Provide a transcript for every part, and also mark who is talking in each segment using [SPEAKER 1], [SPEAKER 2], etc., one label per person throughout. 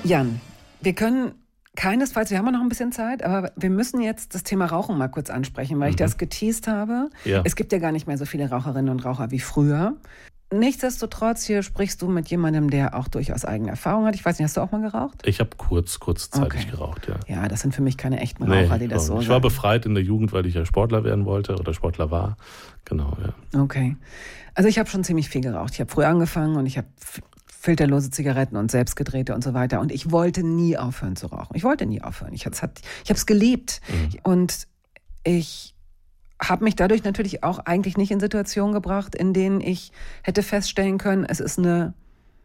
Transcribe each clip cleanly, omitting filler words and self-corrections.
[SPEAKER 1] Jan, wir können keinesfalls, wir haben ja noch ein bisschen Zeit, aber wir müssen jetzt das Thema Rauchen mal kurz ansprechen, weil ich das geteased habe. Ja. Es gibt ja gar nicht mehr so viele Raucherinnen und Raucher wie früher. Nichtsdestotrotz, hier sprichst du mit jemandem, der auch durchaus eigene Erfahrung hat. Ich weiß nicht, hast du auch mal geraucht?
[SPEAKER 2] Ich habe kurzzeitig geraucht, ja.
[SPEAKER 1] Ja, das sind für mich keine echten Raucher, die das so sagen.
[SPEAKER 2] Ich war befreit in der Jugend, weil ich ja Sportler werden wollte oder Sportler war. Genau, ja.
[SPEAKER 1] Okay. Also ich habe schon ziemlich viel geraucht. Ich habe früh angefangen und ich habe filterlose Zigaretten und selbstgedrehte und so weiter. Und ich wollte nie aufhören zu rauchen. Ich wollte nie aufhören. Ich habe es geliebt. Und ich habe mich dadurch natürlich auch eigentlich nicht in Situationen gebracht, in denen ich hätte feststellen können, es ist eine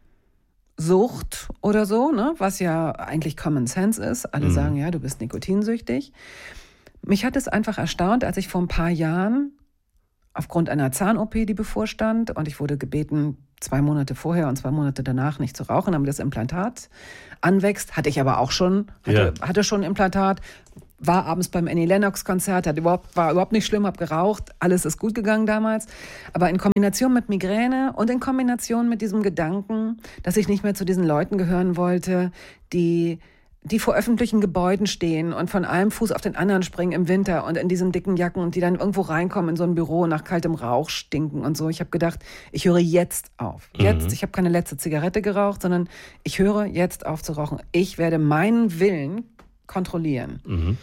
[SPEAKER 1] Sucht oder so, ne? Was ja eigentlich Common Sense ist. Alle sagen, ja, du bist nikotinsüchtig. Mich hat es einfach erstaunt, als ich vor ein paar Jahren aufgrund einer Zahn-OP, die bevorstand, und ich wurde gebeten, 2 Monate vorher und 2 Monate danach nicht zu rauchen, damit das Implantat anwächst. Hatte ich aber auch schon, hatte schon ein Implantat, war abends beim Annie Lennox-Konzert, war überhaupt nicht schlimm, habe geraucht, alles ist gut gegangen damals. Aber in Kombination mit Migräne und in Kombination mit diesem Gedanken, dass ich nicht mehr zu diesen Leuten gehören wollte, die vor öffentlichen Gebäuden stehen und von einem Fuß auf den anderen springen im Winter und in diesen dicken Jacken und die dann irgendwo reinkommen in so ein Büro nach kaltem Rauch stinken und so. Ich habe gedacht, ich höre jetzt auf. Jetzt, ich habe keine letzte Zigarette geraucht, sondern ich höre jetzt auf zu rauchen. Ich werde meinen Willen kontrollieren.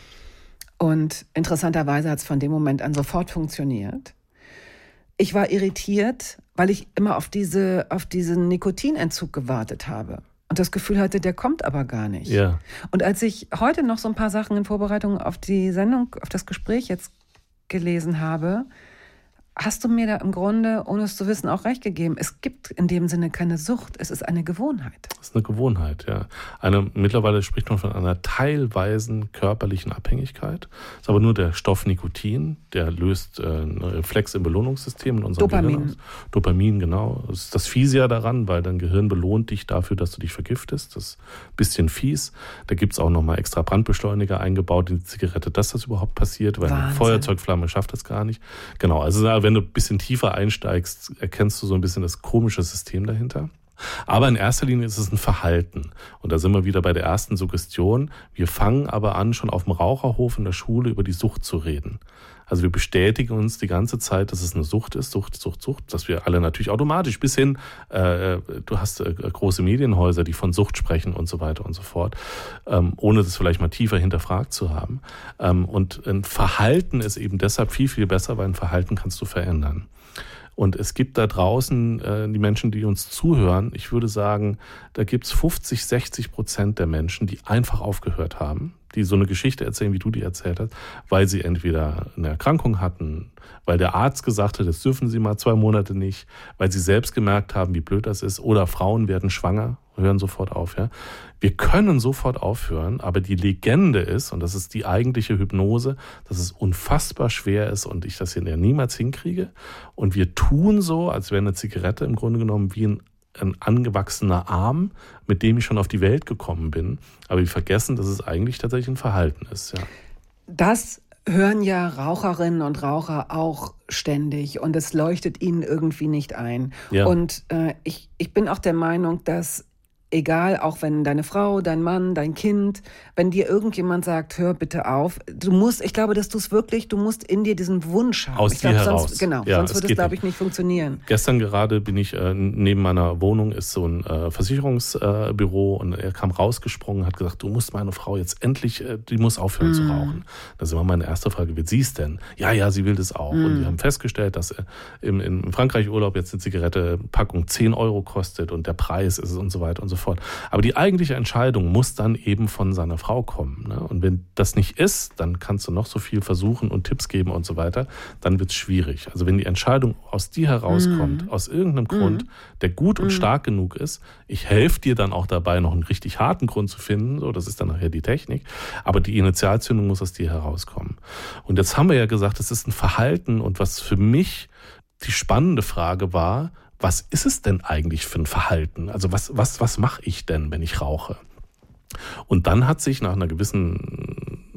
[SPEAKER 1] Und interessanterweise hat es von dem Moment an sofort funktioniert. Ich war irritiert, weil ich immer auf diesen Nikotinentzug gewartet habe. Und das Gefühl hatte, der kommt aber gar nicht.
[SPEAKER 2] Ja.
[SPEAKER 1] Und als ich heute noch so ein paar Sachen in Vorbereitung auf die Sendung, auf das Gespräch jetzt gelesen habe, hast du mir da im Grunde, ohne es zu wissen, auch recht gegeben. Es gibt in dem Sinne keine Sucht, es ist eine Gewohnheit.
[SPEAKER 2] Es ist eine Gewohnheit, ja. Mittlerweile spricht man von einer teilweisen körperlichen Abhängigkeit. Das ist aber nur der Stoff Nikotin, der löst einen Reflex im Belohnungssystem in unserem Gehirn aus. Dopamin, genau. Das ist das Fiese ja daran, weil dein Gehirn belohnt dich dafür, dass du dich vergiftest. Das ist ein bisschen fies. Da gibt es auch nochmal extra Brandbeschleuniger eingebaut in die Zigarette, dass das überhaupt passiert, weil eine Feuerzeugflamme schafft das gar nicht. Genau, also wenn du ein bisschen tiefer einsteigst, erkennst du so ein bisschen das komische System dahinter. Aber in erster Linie ist es ein Verhalten. Und da sind wir wieder bei der ersten Suggestion. Wir fangen aber an, schon auf dem Raucherhof in der Schule über die Sucht zu reden. Also wir bestätigen uns die ganze Zeit, dass es eine Sucht ist, Sucht, dass wir alle natürlich automatisch bis hin, du hast große Medienhäuser, die von Sucht sprechen und so weiter und so fort, ohne das vielleicht mal tiefer hinterfragt zu haben. Und ein Verhalten ist eben deshalb viel, viel besser, weil ein Verhalten kannst du verändern. Und es gibt da draußen die Menschen, die uns zuhören, ich würde sagen, da gibt es 50-60% der Menschen, die einfach aufgehört haben, die so eine Geschichte erzählen, wie du die erzählt hast, weil sie entweder eine Erkrankung hatten, weil der Arzt gesagt hat, das dürfen sie mal 2 Monate nicht, weil sie selbst gemerkt haben, wie blöd das ist, oder Frauen werden schwanger, hören sofort auf. Ja. Wir können sofort aufhören, aber die Legende ist, und das ist die eigentliche Hypnose, dass es unfassbar schwer ist und ich das hier niemals hinkriege. Und wir tun so, als wäre eine Zigarette im Grunde genommen wie ein angewachsener Arm, mit dem ich schon auf die Welt gekommen bin. Aber wir vergessen, dass es eigentlich tatsächlich ein Verhalten ist. Ja.
[SPEAKER 1] Das hören ja Raucherinnen und Raucher auch ständig und es leuchtet ihnen irgendwie nicht ein. Ja. Und ich bin auch der Meinung, dass egal, auch wenn deine Frau, dein Mann, dein Kind, wenn dir irgendjemand sagt, hör bitte auf, ich glaube, dass du musst in dir diesen Wunsch haben.
[SPEAKER 2] Aus dir heraus.
[SPEAKER 1] Sonst würde es, glaube ich, nicht funktionieren.
[SPEAKER 2] Gestern gerade bin ich, neben meiner Wohnung ist so ein Versicherungsbüro und er kam rausgesprungen und hat gesagt, du musst meine Frau jetzt endlich, die muss aufhören zu rauchen. Das ist immer meine erste Frage, wie sie es denn? Ja, sie will das auch. Und wir haben festgestellt, dass im Frankreich Urlaub jetzt eine Zigarette Packung 10 € kostet und der Preis ist und so weiter und so fort. Aber die eigentliche Entscheidung muss dann eben von seiner Frau kommen. Ne? Und wenn das nicht ist, dann kannst du noch so viel versuchen und Tipps geben und so weiter, dann wird es schwierig. Also wenn die Entscheidung aus dir herauskommt, aus irgendeinem Grund, der gut und stark genug ist, ich helfe dir dann auch dabei, noch einen richtig harten Grund zu finden, so, das ist dann nachher die Technik, aber die Initialzündung muss aus dir herauskommen. Und jetzt haben wir ja gesagt, es ist ein Verhalten und was für mich die spannende Frage war, was ist es denn eigentlich für ein Verhalten? Also was mache ich denn, wenn ich rauche? Und dann hat sich nach einer gewissen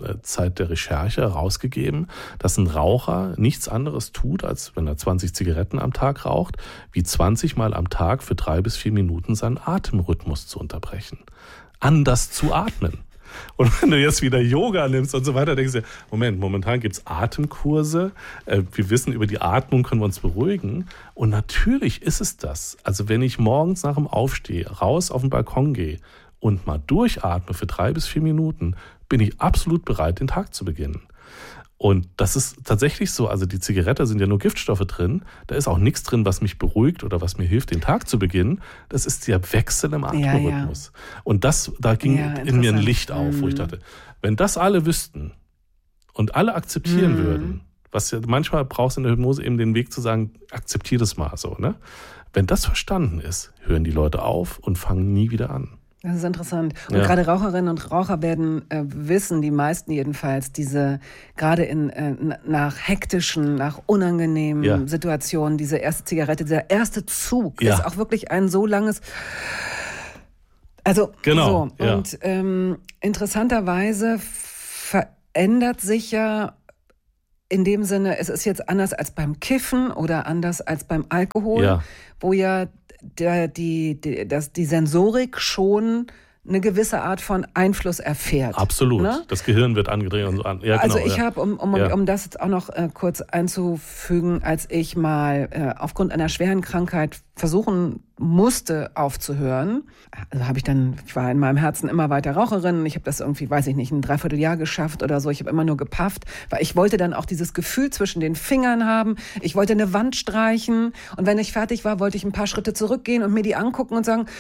[SPEAKER 2] Zeit der Recherche herausgegeben, dass ein Raucher nichts anderes tut, als wenn er 20 Zigaretten am Tag raucht, wie 20 Mal am Tag für 3 bis 4 Minuten seinen Atemrhythmus zu unterbrechen. Anders zu atmen. Und wenn du jetzt wieder Yoga nimmst und so weiter, denkst du, momentan gibt es Atemkurse. Wir wissen, über die Atmung können wir uns beruhigen. Und natürlich ist es das. Also wenn ich morgens nach dem Aufstehen raus auf den Balkon gehe und mal durchatme für 3 bis 4 Minuten, bin ich absolut bereit, den Tag zu beginnen. Und das ist tatsächlich so, also die Zigarette sind ja nur Giftstoffe drin, da ist auch nichts drin, was mich beruhigt oder was mir hilft, den Tag zu beginnen. Das ist der Wechsel im Atemrhythmus. Ja. Und da ging in mir ein Licht auf, wo ich dachte, wenn das alle wüssten und alle akzeptieren würden, was ja manchmal brauchst du in der Hypnose eben den Weg zu sagen, akzeptier das mal so, ne? Wenn das verstanden ist, hören die Leute auf und fangen nie wieder an.
[SPEAKER 1] Das ist interessant. Und gerade Raucherinnen und Raucher werden wissen, die meisten jedenfalls, gerade nach hektischen, nach unangenehmen Situationen, diese erste Zigarette, dieser erste Zug ist auch wirklich ein so langes... Also,
[SPEAKER 2] genau.
[SPEAKER 1] So. Und interessanterweise verändert sich ja in dem Sinne, es ist jetzt anders als beim Kiffen oder anders als beim Alkohol, wo ja die Sensorik schon eine gewisse Art von Einfluss erfährt.
[SPEAKER 2] Absolut.
[SPEAKER 1] Ne?
[SPEAKER 2] Das Gehirn wird angedreht und so an. Ja,
[SPEAKER 1] also
[SPEAKER 2] genau,
[SPEAKER 1] ich habe, um das jetzt auch noch kurz einzufügen, als ich mal aufgrund einer schweren Krankheit versuchen musste aufzuhören, also ich war in meinem Herzen immer weiter Raucherin. Ich habe das irgendwie, weiß ich nicht, ein Dreivierteljahr geschafft oder so. Ich habe immer nur gepafft, weil ich wollte dann auch dieses Gefühl zwischen den Fingern haben. Ich wollte eine Wand streichen und wenn ich fertig war, wollte ich ein paar Schritte zurückgehen und mir die angucken und sagen,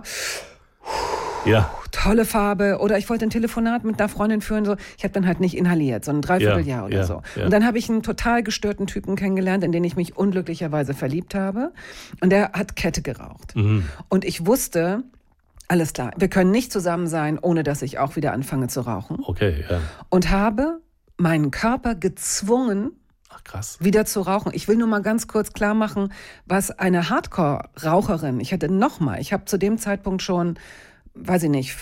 [SPEAKER 1] tolle Farbe. Oder ich wollte ein Telefonat mit einer Freundin führen. So. Ich habe dann halt nicht inhaliert, so ein Dreivierteljahr oder so. Ja. Und dann habe ich einen total gestörten Typen kennengelernt, in den ich mich unglücklicherweise verliebt habe. Und der hat Kette geraucht. Mhm. Und ich wusste, alles klar, wir können nicht zusammen sein, ohne dass ich auch wieder anfange zu rauchen.
[SPEAKER 2] Okay, ja.
[SPEAKER 1] Und habe meinen Körper gezwungen,
[SPEAKER 2] krass,
[SPEAKER 1] wieder zu rauchen. Ich will nur mal ganz kurz klar machen, was eine Hardcore-Raucherin, ich habe zu dem Zeitpunkt schon, weiß ich nicht,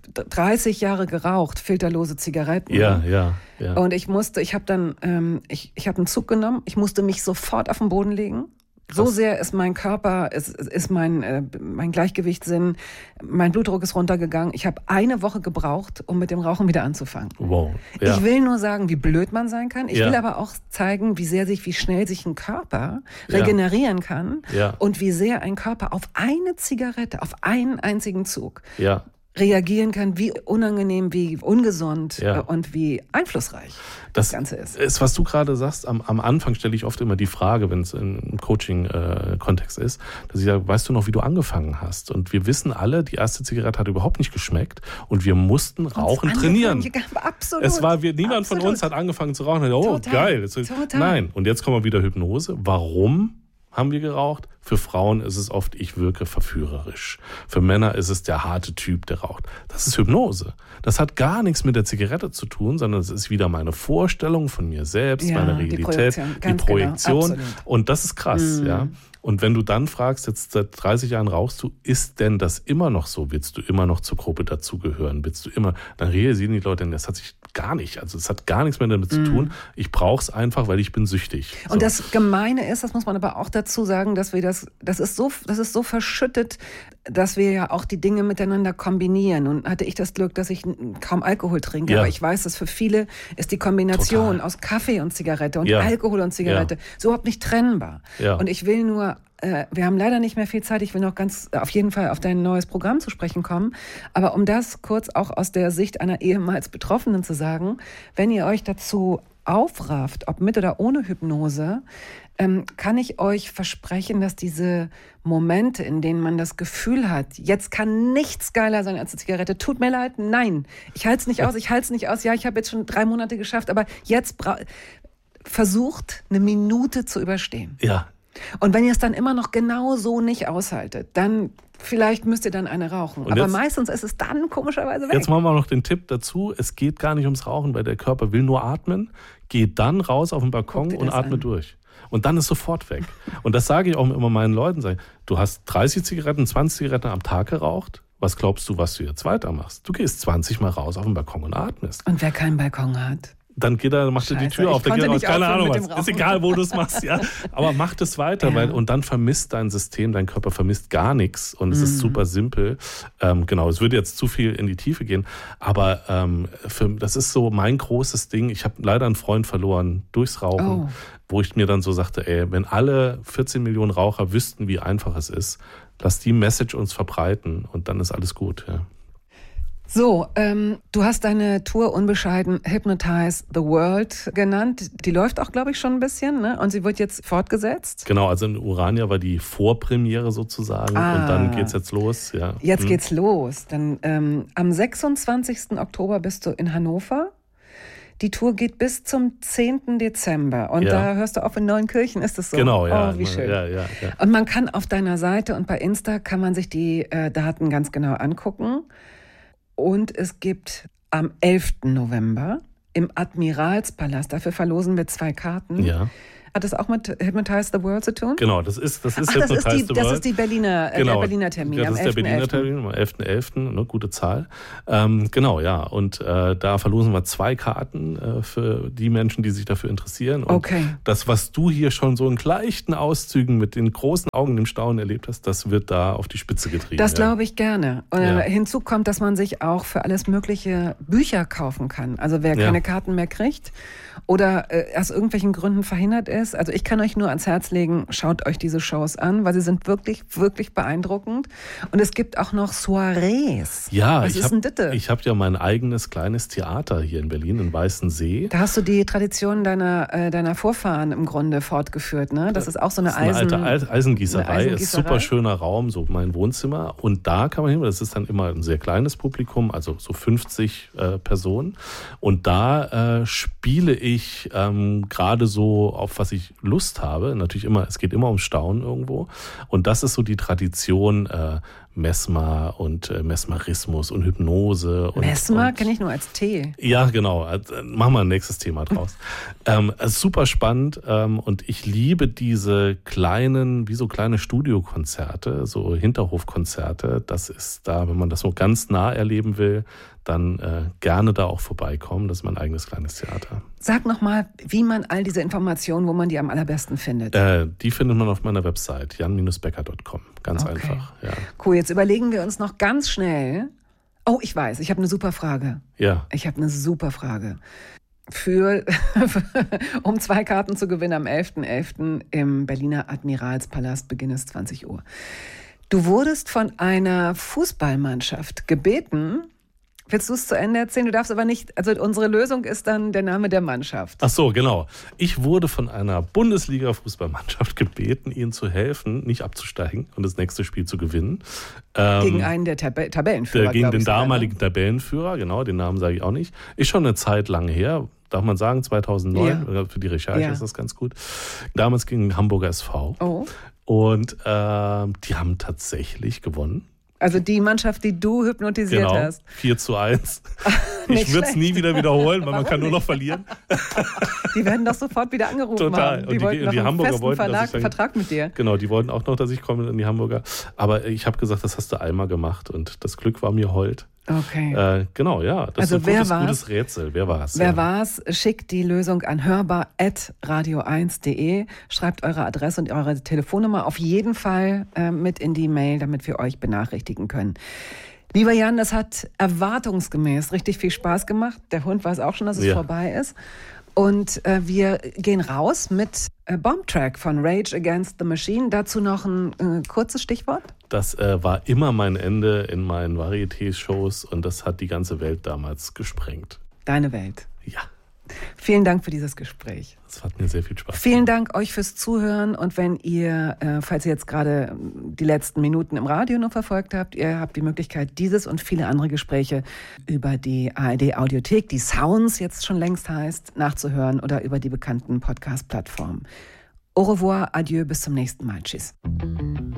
[SPEAKER 1] 30 Jahre geraucht, filterlose Zigaretten.
[SPEAKER 2] Ja.
[SPEAKER 1] Und ich habe dann, ich habe einen Zug genommen, ich musste mich sofort auf den Boden legen. Krass. So sehr ist mein Körper, ist mein Gleichgewichtssinn, mein Blutdruck ist runtergegangen. Ich habe eine Woche gebraucht, um mit dem Rauchen wieder anzufangen.
[SPEAKER 2] Wow. Ja.
[SPEAKER 1] Ich will nur sagen, wie blöd man sein kann. Ich will aber auch zeigen, wie schnell sich ein Körper regenerieren kann und wie sehr ein Körper auf eine Zigarette, auf einen einzigen Zug reagieren kann, wie unangenehm, wie ungesund und wie einflussreich das Ganze ist.
[SPEAKER 2] Was du gerade sagst, am Anfang stelle ich oft immer die Frage, wenn es im Coaching-Kontext ist, dass ich sage, weißt du noch, wie du angefangen hast? Und wir wissen alle, die erste Zigarette hat überhaupt nicht geschmeckt und wir mussten Rauchen trainieren.
[SPEAKER 1] Absolut.
[SPEAKER 2] Niemand von uns hat angefangen zu rauchen. Total. Geil.
[SPEAKER 1] Total.
[SPEAKER 2] Nein. Und jetzt kommen wir wieder Hypnose. Warum haben wir geraucht? Für Frauen ist es oft, ich wirke verführerisch. Für Männer ist es der harte Typ, der raucht. Das ist Hypnose. Das hat gar nichts mit der Zigarette zu tun, sondern es ist wieder meine Vorstellung von mir selbst, meine Realität, die Projektion. Genau. Und das ist krass, ja. Und wenn du dann fragst, jetzt seit 30 Jahren rauchst du, ist denn das immer noch so? Willst du immer noch zur Gruppe dazugehören? Dann realisieren die Leute, das hat sich gar nicht, also es hat gar nichts mehr damit zu tun. Ich brauche es einfach, weil ich bin süchtig.
[SPEAKER 1] So. Und das Gemeine ist, das muss man aber auch dazu sagen, dass wir das ist so verschüttet, dass wir ja auch die Dinge miteinander kombinieren. Nun hatte ich das Glück, dass ich kaum Alkohol trinke, aber ich weiß, dass für viele ist die Kombination aus Kaffee und Zigarette und Alkohol und Zigarette so überhaupt nicht trennbar. Ja. Und ich will nur, wir haben leider nicht mehr viel Zeit, ich will noch ganz auf jeden Fall auf dein neues Programm zu sprechen kommen, aber um das kurz auch aus der Sicht einer ehemals Betroffenen zu sagen, wenn ihr euch dazu aufrafft, ob mit oder ohne Hypnose, kann ich euch versprechen, dass diese Momente, in denen man das Gefühl hat, jetzt kann nichts geiler sein als eine Zigarette, tut mir leid, nein, ich halte es nicht aus, ja, ich habe jetzt schon 3 Monate geschafft, aber jetzt versucht, eine Minute zu überstehen.
[SPEAKER 2] Ja.
[SPEAKER 1] Und wenn ihr es dann immer noch genau so nicht aushaltet, dann vielleicht müsst ihr dann eine rauchen. Aber meistens ist es dann komischerweise weg.
[SPEAKER 2] Jetzt machen wir noch den Tipp dazu. Es geht gar nicht ums Rauchen, weil der Körper will nur atmen. Geht dann raus auf den Balkon und atme durch. Und dann ist sofort weg. Und das sage ich auch immer meinen Leuten. Du hast 30 Zigaretten, 20 Zigaretten am Tag geraucht. Was glaubst du, was du jetzt weitermachst? Du gehst 20 Mal raus auf den Balkon und atmest.
[SPEAKER 1] Und wer keinen Balkon hat?
[SPEAKER 2] Dann macht er die Tür auf, dann geht er raus, keine Ahnung was. Ist egal, wo du es machst, ja. Aber mach das weiter, und dann vermisst dein System, dein Körper vermisst gar nichts und es ist super simpel. Genau, es würde jetzt zu viel in die Tiefe gehen, aber das ist so mein großes Ding. Ich habe leider einen Freund verloren durchs Rauchen, wo ich mir dann so sagte, wenn alle 14 Millionen Raucher wüssten, wie einfach es ist, lass die Message uns verbreiten und dann ist alles gut, ja.
[SPEAKER 1] So, du hast deine Tour unbescheiden Hypnotize the World genannt. Die läuft auch, glaube ich, schon ein bisschen, ne? Und sie wird jetzt fortgesetzt?
[SPEAKER 2] Genau, also in Urania war die Vorpremiere sozusagen und dann geht's jetzt los. Ja.
[SPEAKER 1] Jetzt geht's los. Dann am 26. Oktober bist du in Hannover. Die Tour geht bis zum 10. Dezember und da hörst du auf in Neuenkirchen, ist das so?
[SPEAKER 2] Genau, ja.
[SPEAKER 1] Oh, wie schön.
[SPEAKER 2] Ja.
[SPEAKER 1] Und man kann auf deiner Seite und bei Insta kann man sich die Daten ganz genau angucken. Und es gibt am 11. November im Admiralspalast, dafür verlosen wir 2 Karten.
[SPEAKER 2] Ja.
[SPEAKER 1] Hat das auch mit Hypnotize the World zu tun?
[SPEAKER 2] Genau, das ist Hypnotize the World.
[SPEAKER 1] Das ist die Berliner, der Berliner Termin.
[SPEAKER 2] Das ist der Berliner Termin am 11.11., ne, gute Zahl. Genau, ja. Und da verlosen wir 2 Karten für die Menschen, die sich dafür interessieren. Und das, was du hier schon so in leichten Auszügen mit den großen Augen im Staunen erlebt hast, das wird da auf die Spitze getrieben.
[SPEAKER 1] Das glaube ich gerne. Und hinzu kommt, dass man sich auch für alles mögliche Bücher kaufen kann. Also wer keine Karten mehr kriegt oder aus irgendwelchen Gründen verhindert ist. Also ich kann euch nur ans Herz legen, schaut euch diese Shows an, weil sie sind wirklich, wirklich beeindruckend. Und es gibt auch noch Soirees.
[SPEAKER 2] Ja,
[SPEAKER 1] was ist denn das?
[SPEAKER 2] Ich habe ja mein eigenes kleines Theater hier in Berlin, in Weißensee.
[SPEAKER 1] Da hast du die Tradition deiner Vorfahren im Grunde fortgeführt, ne? Das ist auch so eine
[SPEAKER 2] alte Eisengießerei. Ist super schöner Raum, so mein Wohnzimmer. Und da kann man hin, das ist dann immer ein sehr kleines Publikum, also so 50 Personen. Und da spiele ich gerade so, auf was ich Lust habe. Natürlich immer, es geht immer um Staunen irgendwo. Und das ist so die Tradition, Mesmer und Mesmerismus und Hypnose.
[SPEAKER 1] Mesmer kenne ich nur als Tee.
[SPEAKER 2] Ja, genau. Machen wir ein nächstes Thema draus. Super spannend und ich liebe diese kleinen, wie so kleine Studiokonzerte, so Hinterhofkonzerte. Das ist da, wenn man das so ganz nah erleben will, dann gerne da auch vorbeikommen. Das ist mein eigenes kleines Theater.
[SPEAKER 1] Sag nochmal, wie man all diese Informationen, wo man die am allerbesten findet.
[SPEAKER 2] Die findet man auf meiner Website, jan-becker.com. Ganz einfach. Ja.
[SPEAKER 1] Cool, jetzt überlegen wir uns noch ganz schnell. Oh, ich weiß, ich habe eine super Frage.
[SPEAKER 2] Ja.
[SPEAKER 1] Ich habe eine super Frage. Um 2 Karten zu gewinnen am 11.11. im Berliner Admiralspalast, Beginn ist 20 Uhr. Du wurdest von einer Fußballmannschaft gebeten. Willst du es zu Ende erzählen? Du darfst aber nicht, also unsere Lösung ist dann der Name der Mannschaft.
[SPEAKER 2] Ach so, genau. Ich wurde von einer Bundesliga-Fußballmannschaft gebeten, ihnen zu helfen, nicht abzusteigen und das nächste Spiel zu gewinnen.
[SPEAKER 1] Gegen einen der Tabellenführer.
[SPEAKER 2] Gegen den damaligen Tabellenführer, genau, den Namen sage ich auch nicht. Ist schon eine Zeit lang her, darf man sagen, 2009, für die Recherche ist das ganz gut. Damals gegen Hamburger SV.
[SPEAKER 1] Oh.
[SPEAKER 2] Und die haben tatsächlich gewonnen.
[SPEAKER 1] Also die Mannschaft, die du hypnotisiert hast.
[SPEAKER 2] 4:1. Ich würde es nie wieder wiederholen, weil man kann nur noch verlieren.
[SPEAKER 1] Die werden doch sofort wieder angerufen.
[SPEAKER 2] Total.
[SPEAKER 1] Haben. Die wollten noch
[SPEAKER 2] die
[SPEAKER 1] einen
[SPEAKER 2] Hamburger
[SPEAKER 1] festen
[SPEAKER 2] wollten,
[SPEAKER 1] Vertrag mit dir.
[SPEAKER 2] Genau, die wollten auch noch, dass ich komme in die Hamburger. Aber ich habe gesagt, das hast du einmal gemacht und das Glück war mir hold.
[SPEAKER 1] Okay.
[SPEAKER 2] Genau, ja. Das
[SPEAKER 1] also
[SPEAKER 2] ist ein gutes Rätsel. Wer war es?
[SPEAKER 1] Wer war's? Schickt die Lösung an hörbar@radio1.de. Schreibt eure Adresse und eure Telefonnummer auf jeden Fall mit in die Mail, damit wir euch benachrichtigen können. Lieber Jan, das hat erwartungsgemäß richtig viel Spaß gemacht. Der Hund weiß auch schon, dass es vorbei ist. Und wir gehen raus mit Bomb Track von Rage Against the Machine. Dazu noch ein kurzes Stichwort.
[SPEAKER 2] Das war immer mein Ende in meinen Varieté-Shows und das hat die ganze Welt damals gesprengt.
[SPEAKER 1] Deine Welt.
[SPEAKER 2] Ja.
[SPEAKER 1] Vielen Dank für dieses Gespräch.
[SPEAKER 2] Das hat mir sehr viel Spaß gemacht.
[SPEAKER 1] Vielen Dank euch fürs Zuhören und wenn ihr, falls ihr jetzt gerade die letzten Minuten im Radio noch verfolgt habt, ihr habt die Möglichkeit, dieses und viele andere Gespräche über die ARD-Audiothek, die Sounds jetzt schon längst heißt, nachzuhören oder über die bekannten Podcast-Plattformen. Au revoir, adieu, bis zum nächsten Mal. Tschüss.